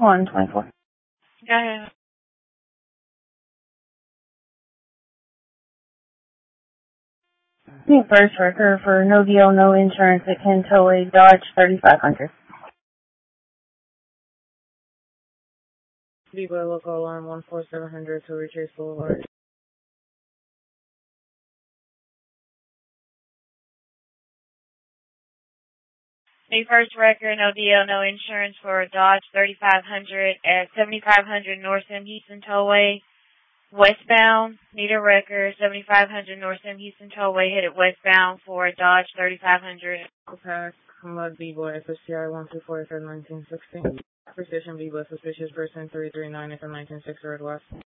124. Go ahead. Need first record for no deal, no insurance at Kentoe Dodge 3500. Vivo local alarm 14700 to Retrace Boulevard. Need first record, no deal, no insurance for a Dodge 3500 at 7500 North Sam Houston Tollway, westbound. Need a record, 7500 North Sam Houston Tollway, headed westbound for a Dodge 3500. Pass, Mud B-Boy, SSCI 124 from 1916. Precision B-Boy, suspicious person 339 from 196 Road West.